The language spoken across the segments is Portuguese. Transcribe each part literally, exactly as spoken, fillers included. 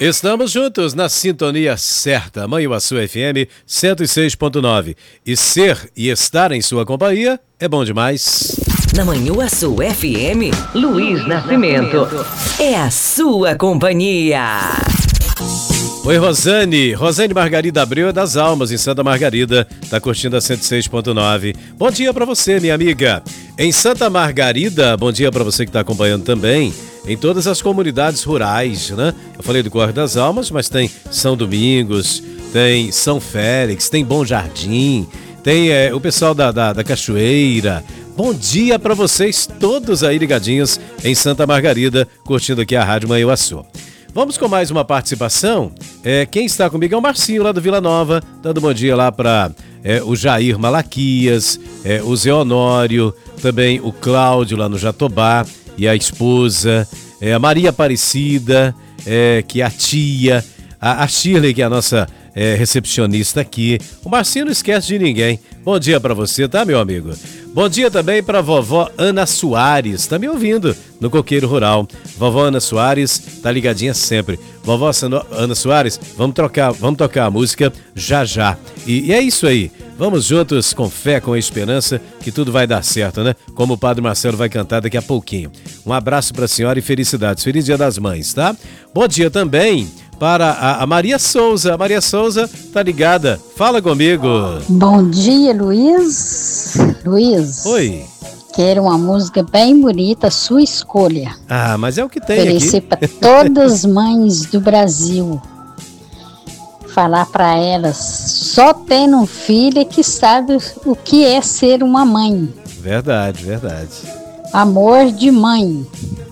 Estamos juntos na sintonia certa, Manhuaçu F M cento e seis ponto nove. E ser e estar em sua companhia é bom demais. Na Manhuaçu F M, Luiz Nascimento é a sua companhia. Oi, Rosane. Rosane Margarida Abreu é das Almas, em Santa Margarida. Tá curtindo a cento e seis ponto nove. Bom dia pra você, minha amiga. Em Santa Margarida, bom dia pra você que tá acompanhando também. Em todas as comunidades rurais, né? Eu falei do Corre das Almas, mas tem São Domingos, tem São Félix, tem Bom Jardim, tem é, o pessoal da, da, da Cachoeira. Bom dia pra vocês todos aí ligadinhos em Santa Margarida, curtindo aqui a Rádio Manhuaçu. Vamos com mais uma participação. É, quem está comigo é o Marcinho, lá do Vila Nova, dando bom dia lá para é, o Jair Malaquias, é, o Zé Honório, também o Cláudio lá no Jatobá e a esposa, é, a Maria Aparecida, é, que é a tia, a, a Shirley, que é a nossa é, recepcionista aqui. O Marcinho não esquece de ninguém. Bom dia para você, tá, meu amigo? Bom dia também para a vovó Ana Soares, tá me ouvindo no Coqueiro Rural. Vovó Ana Soares tá ligadinha sempre. Vovó Ana Soares, vamos trocar, vamos tocar a música já já. E, e é isso aí, vamos juntos com fé, com esperança que tudo vai dar certo, né? Como o Padre Marcelo vai cantar daqui a pouquinho. Um abraço para a senhora e felicidades. Feliz Dia das Mães, tá? Bom dia também para a, a Maria Souza. A Maria Souza tá ligada. Fala comigo. Bom dia, Luiz. Luiz. Oi. Quero uma música bem bonita, sua escolha. Ah, mas é o que tem Oferecer aqui. para todas as mães do Brasil. Falar para elas, só tendo um filho é que sabe o que é ser uma mãe. Verdade, verdade. Amor de mãe.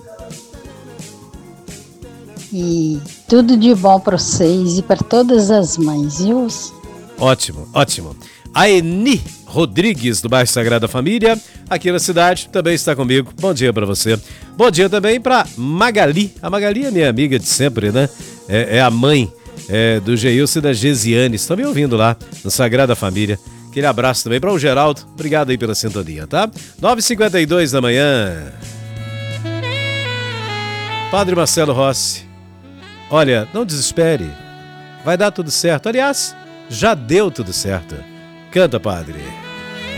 E tudo de bom para vocês e para todas as mães, viu? Ótimo, ótimo. A Eni Rodrigues, do bairro Sagrada Família, aqui na cidade, também está comigo. Bom dia para você. Bom dia também para Magali. A Magali é minha amiga de sempre, né? É, é a mãe é, do Geilson e da Gesiane. Estão me ouvindo lá no Sagrada Família. Aquele abraço também para o Geraldo. Obrigado aí pela sintonia, tá? nove e cinquenta e dois da manhã. Padre Marcelo Rossi. Olha, não desespere. Vai dar tudo certo. Aliás, já deu tudo certo. Canta, padre.